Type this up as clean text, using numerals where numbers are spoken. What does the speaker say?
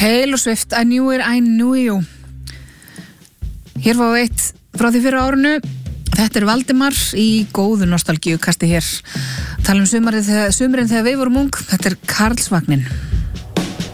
Taylor Swift, I knew you. Hér var eitt frá því fyrra árinu. Þetta Valdimar í góðu nostalgíu kasti hér. Tala sumrin þegar við vorum ung. Þetta Karlsvagnin.